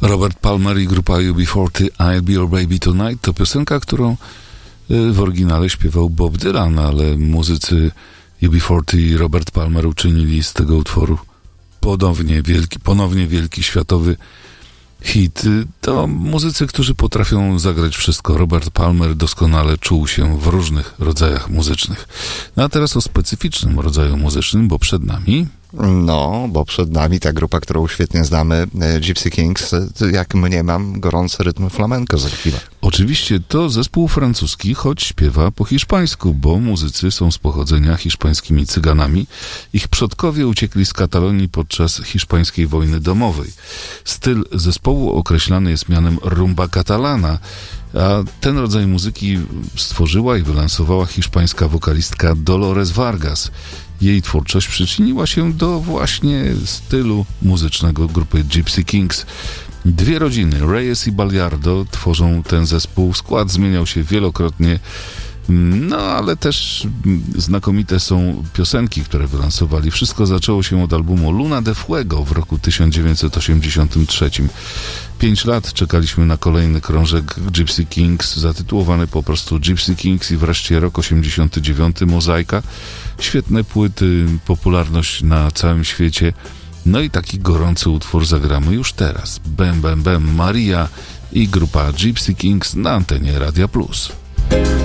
Robert Palmer i grupa UB40 I'll Be Your Baby Tonight to piosenka, którą w oryginale śpiewał Bob Dylan, ale muzycy UB40 i Robert Palmer uczynili z tego utworu ponownie wielki światowy hit. To muzycy, którzy potrafią zagrać wszystko. Robert Palmer doskonale czuł się w różnych rodzajach muzycznych. No a teraz o specyficznym rodzaju muzycznym, bo przed nami ta grupa, którą świetnie znamy, Gypsy Kings, jak mniemam, gorący rytm flamenco za chwilę. Oczywiście to zespół francuski, choć śpiewa po hiszpańsku, bo muzycy są z pochodzenia hiszpańskimi cyganami. Ich przodkowie uciekli z Katalonii podczas hiszpańskiej wojny domowej. Styl zespołu określany jest mianem rumba catalana, a ten rodzaj muzyki stworzyła i wylansowała hiszpańska wokalistka Dolores Vargas. Jej twórczość przyczyniła się do właśnie stylu muzycznego grupy Gypsy Kings. Dwie rodziny, Reyes i Ballardo, tworzą ten zespół. Skład zmieniał się wielokrotnie, ale też znakomite są piosenki, które wylansowali. Wszystko zaczęło się od albumu Luna de Fuego w roku 1983. 5 lat czekaliśmy na kolejny krążek Gypsy Kings, zatytułowany po prostu Gypsy Kings, i wreszcie rok 89, Mozaika. Świetne płyty, popularność na całym świecie. No i taki gorący utwór zagramy już teraz. Bam Bam Bam, Maria i grupa Gypsy Kings na antenie Radia Plus.